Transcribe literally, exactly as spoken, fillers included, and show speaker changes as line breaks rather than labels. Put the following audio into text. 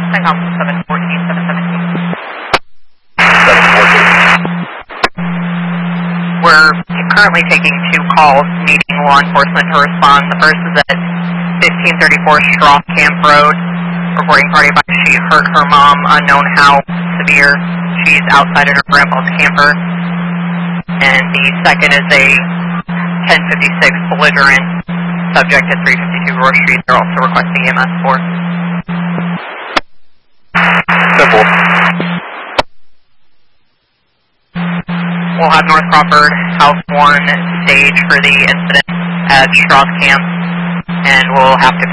CENTCOM seven fourteen, seven seventeen.
seven fourteen.
We're currently taking two calls needing law enforcement to respond. The first is at fifteen thirty-four Stroth Camp Road. Reporting party by she hurt her mom, unknown how severe. She's outside of her grandpa's camper. And the second is a ten fifty-six belligerent subject at three fifty-two Roar Street. They're also requesting E M S for.
Simple.
We'll have North Crawford House one stage for the incident at Stroth Camp, and we'll have to